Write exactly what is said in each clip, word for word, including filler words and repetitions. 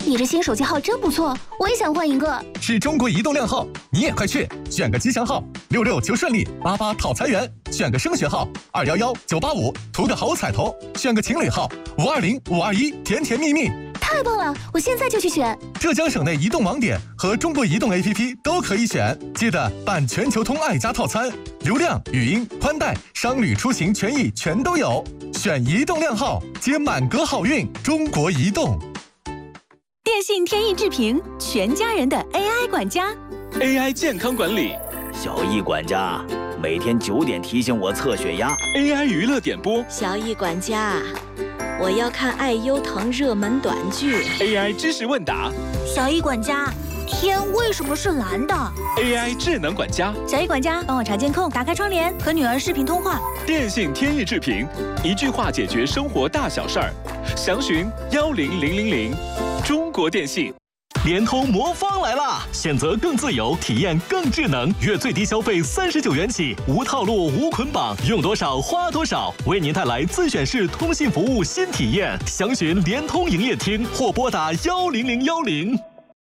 你这新手机号真不错，我也想换一个。 是中国移动靓号，你也快去选个吉祥号，六六求顺利，八八讨财源，选个升学号，二幺幺九八五图个好彩头，选个情侣号，五二零五二一甜甜蜜蜜。 太棒了，我现在就去选。 浙江省内移动网点和中国移动 A P P 都可以选，记得办全球通爱家套餐，流量、语音、宽带、商旅出行权益全都有。选移动靓号，接满格好运。中国移动。 电信天翼智屏，全家人的 A I 管家 ，A I 健康管理。 小易管家，每天九点提醒我测血压。 A I 娱乐点播。 小易管家，我要看爱优腾热门短剧。 A I 知识问答。 小易管家，天为什么是蓝的 ？A I 智能管家。 小易管家，帮我查监控，打开窗帘，和女儿视频通话。 电信天翼智屏，一句话解决生活大小事儿。详询幺零零零零。中国电信。 联通魔方来啦！选择更自由，体验更智能，月最低消费三十九元起，无套路无捆绑，用多少花多少，为您带来自选式通信服务新体验。详询联通营业厅或拨打幺零零幺零。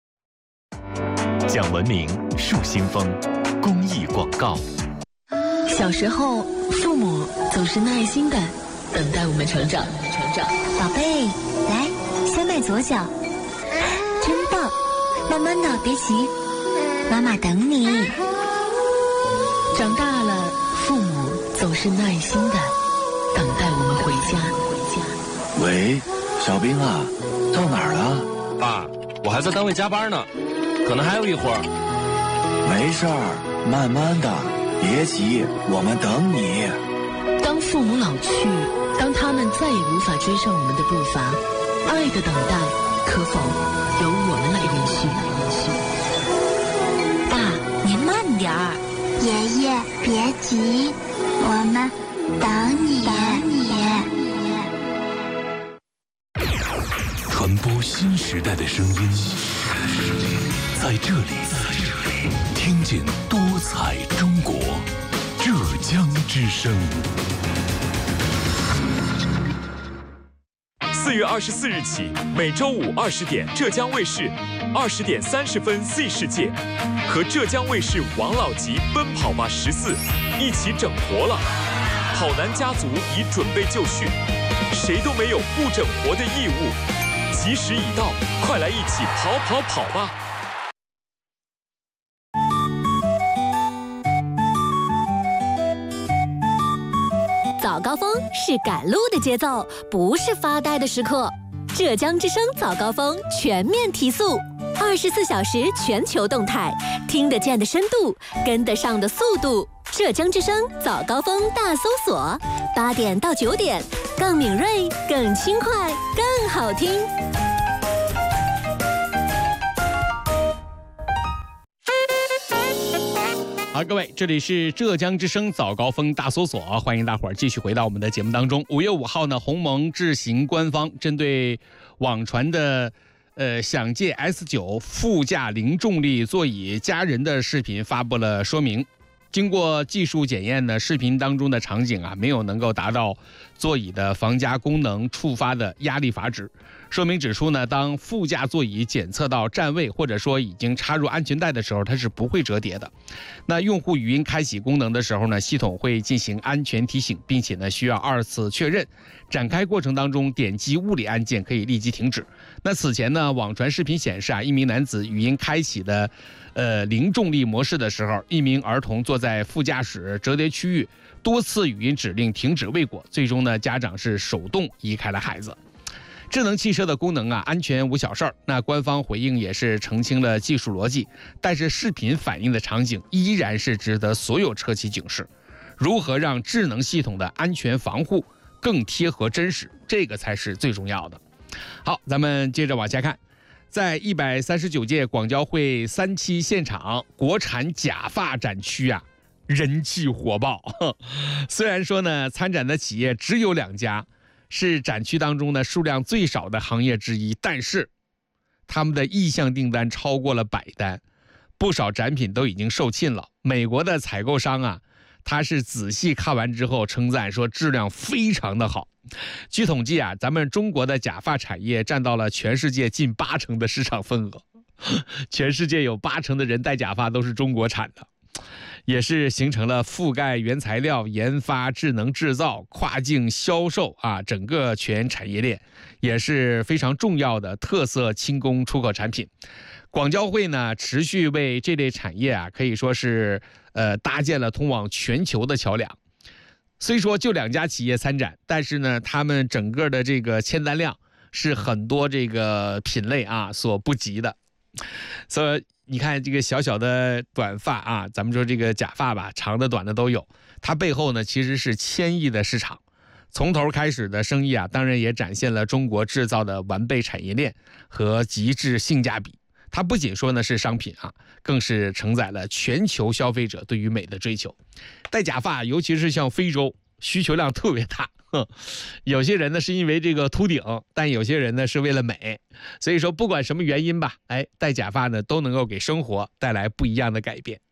讲文明树新风，公益广告。 小时候，父母总是耐心的等待我们成长。成长， 宝贝，来，先迈左脚。真棒，慢慢的，别急，妈妈等你。 长大了，父母总是耐心的等待我们回家。回家。 喂，小兵啊，到哪儿了？ 爸，我还在单位加班呢，可能还有一会儿。 没事儿，慢慢的，别急，我们等你。 当父母老去，当他们再也无法追上我们的步伐，爱的等待可否由我们来延续？ 爸，您慢点儿。 爷爷，别急，我们等你。等你。 传播新时代的声音，在这里，听见多彩中国，浙江之声。 四月二十四日起，每周五二十点，浙江卫视二十点三十分 Z 世界和浙江卫视王老吉奔跑吧十四一起整活了。跑男家族已准备就绪，谁都没有不整活的义务。吉时已到，快来一起跑跑跑吧！ 早高峰是赶路的节奏，不是发呆的时刻。浙江之声早高峰全面提速，二十四小时全球动态，听得见的深度，跟得上的速度。浙江之声早高峰大搜索，八点到九点，更敏锐，更轻快，更好听。 好，各位，这里是浙江之声早高峰大搜索，欢迎大伙儿继续回到我们的节目当中。五月五号呢，鸿蒙智行官方针对网传的呃享界 S 九 副驾零重力座椅加人的视频发布了说明。经过技术检验呢，视频当中的场景啊，没有能够达到座椅的防夹功能触发的压力阀值。说明指出呢，当副驾座椅检测到站位或者说已经插入安全带的时候，它是不会折叠的。那用户语音开启功能的时候呢，系统会进行安全提醒，并且呢需要二次确认。展开过程当中，点击物理按键可以立即停止。那此前呢，网传视频显示啊，一名男子语音开启的呃零重力模式的时候，一名儿童坐在副驾驶折叠区域，多次语音指令停止未果，最终呢，家长是手动移开了孩子。智能汽车的功能啊，安全无小事儿。那官方回应也是澄清了技术逻辑，但是视频反映的场景依然是值得所有车企警示。如何让智能系统的安全防护更贴合真实，这个才是最重要的。好，咱们接着往下看。在一百三十九届广交会三期现场，国产假发展区啊，人气火爆。虽然说呢，参展的企业只有两家，是展区当中呢数量最少的行业之一，但是他们的意向订单超过了百单，不少展品都已经售罄了。美国的采购商啊， 他是仔细看完之后称赞说质量非常的好。据统计啊，咱们中国的假发产业占到了全世界近八成的市场份额，全世界有八成的人戴假发都是中国产的，也是形成了覆盖原材料研发、智能制造、跨境销售啊整个全产业链，也是非常重要的特色轻工出口产品。广交会呢，持续为这类产业啊，可以说是呃搭建了通往全球的桥梁。虽说就两家企业参展，但是呢，他们整个的这个签单量是很多这个品类啊所不及的。所以你看这个小小的短发啊，咱们说这个假发吧，长的短的都有，它背后呢其实是千亿的市场。从头开始的生意啊，当然也展现了中国制造的完备产业链和极致性价比。它不仅说呢是商品啊，更是承载了全球消费者对于美的追求。戴假发，尤其是像非洲，需求量特别大。有些人呢是因为这个秃顶，但有些人呢是为了美。所以说，不管什么原因吧，哎，戴假发呢都能够给生活带来不一样的改变。